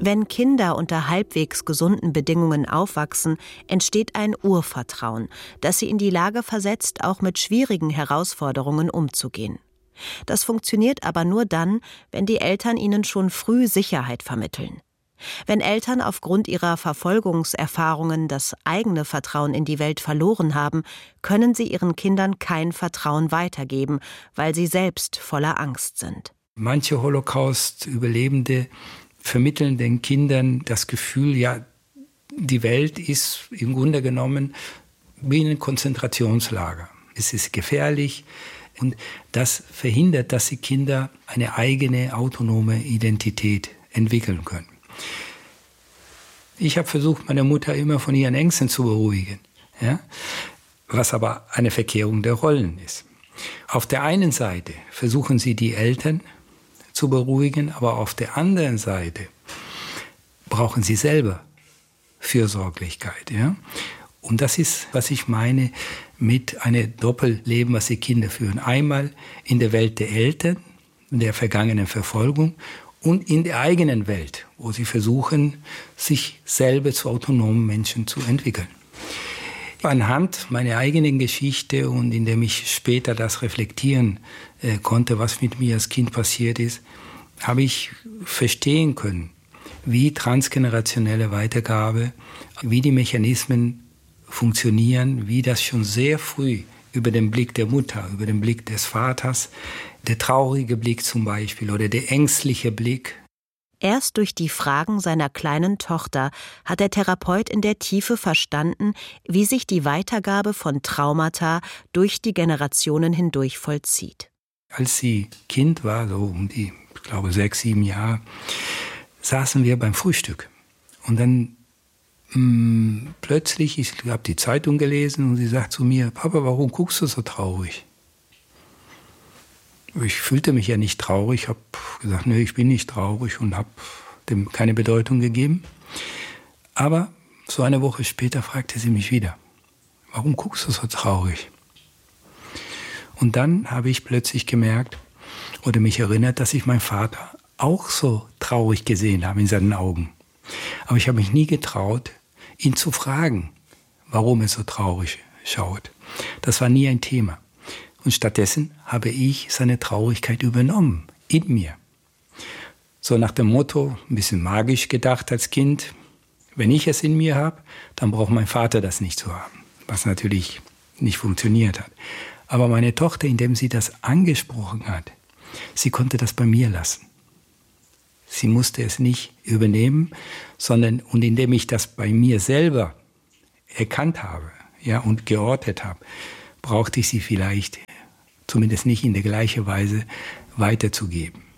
Wenn Kinder unter halbwegs gesunden Bedingungen aufwachsen, entsteht ein Urvertrauen, das sie in die Lage versetzt, auch mit schwierigen Herausforderungen umzugehen. Das funktioniert aber nur dann, wenn die Eltern ihnen schon früh Sicherheit vermitteln. Wenn Eltern aufgrund ihrer Verfolgungserfahrungen das eigene Vertrauen in die Welt verloren haben, können sie ihren Kindern kein Vertrauen weitergeben, weil sie selbst voller Angst sind. Manche Holocaust-Überlebende vermitteln den Kindern das Gefühl, ja, die Welt ist im Grunde genommen wie ein Konzentrationslager. Es ist gefährlich und das verhindert, dass die Kinder eine eigene autonome Identität entwickeln können. Ich habe versucht, meine Mutter immer von ihren Ängsten zu beruhigen, ja? Was aber eine Verkehrung der Rollen ist. Auf der einen Seite versuchen sie, die Eltern zu beruhigen, aber auf der anderen Seite brauchen sie selber Fürsorglichkeit. Ja? Und das ist, was ich meine mit einem Doppelleben, was die Kinder führen. Einmal in der Welt der Eltern, in der vergangenen Verfolgung und in der eigenen Welt, wo sie versuchen, sich selber zu autonomen Menschen zu entwickeln. Anhand meiner eigenen Geschichte und indem ich später das reflektieren konnte, was mit mir als Kind passiert ist, habe ich verstehen können, wie transgenerationelle Weitergabe, wie die Mechanismen funktionieren, wie das schon sehr früh über den Blick der Mutter, über den Blick des Vaters, der traurige Blick zum Beispiel oder der ängstliche Blick. Erst durch die Fragen seiner kleinen Tochter hat der Therapeut in der Tiefe verstanden, wie sich die Weitergabe von Traumata durch die Generationen hindurch vollzieht. Als sie Kind war, so um die, ich glaube 6, 7 Jahre, saßen wir beim Frühstück. Und dann plötzlich, ich habe die Zeitung gelesen und sie sagt zu mir, Papa, warum guckst du so traurig? Ich fühlte mich ja nicht traurig, habe gesagt, nee, ich bin nicht traurig und habe dem keine Bedeutung gegeben. Aber so eine Woche später fragte sie mich wieder, warum guckst du so traurig? Und dann habe ich plötzlich gemerkt oder mich erinnert, dass ich meinen Vater auch so traurig gesehen habe in seinen Augen. Aber ich habe mich nie getraut, ihn zu fragen, warum er so traurig schaut. Das war nie ein Thema. Und stattdessen habe ich seine Traurigkeit übernommen, in mir. So nach dem Motto, ein bisschen magisch gedacht als Kind, wenn ich es in mir habe, dann braucht mein Vater das nicht zu haben. Was natürlich nicht funktioniert hat. Aber meine Tochter, indem sie das angesprochen hat, sie konnte das bei mir lassen. Sie musste es nicht übernehmen, sondern und indem ich das bei mir selber erkannt habe, ja, und geortet habe, brauchte ich sie vielleicht zumindest nicht in der gleichen Weise weiterzugeben.